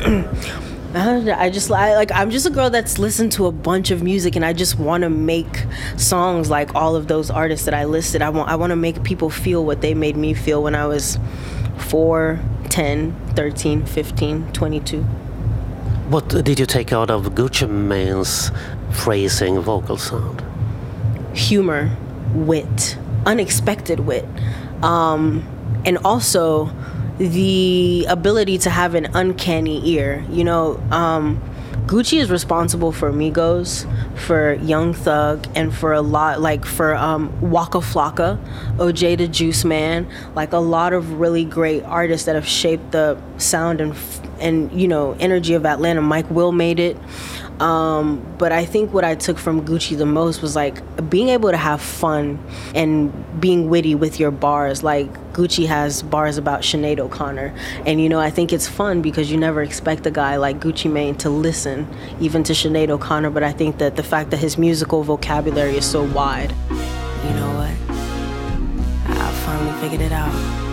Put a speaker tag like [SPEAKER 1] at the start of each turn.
[SPEAKER 1] I'm just a girl that's listened to a bunch of music, and I just want to make songs like all of those artists that I listed. I want to make people feel what they made me feel when I was 4, 10, 13, 15, 22.
[SPEAKER 2] What did you take out of Gucci Mane's phrasing vocal sound?
[SPEAKER 1] Humor, wit, unexpected wit, and also the ability to have an uncanny ear. You know, Gucci is responsible for Migos, for Young Thug, and for a lot, like for Waka Flocka, OJ the Juice Man, like a lot of really great artists that have shaped the sound and you know, energy of Atlanta. Mike Will made it. But I think what I took from Gucci the most was like being able to have fun and being witty with your bars. Like Gucci has bars about Sinead O'Connor, and you know, I think it's fun because you never expect a guy like Gucci Mane to listen even to Sinead O'Connor, but I think that the fact that his musical vocabulary is so wide. You know what? I finally figured it out.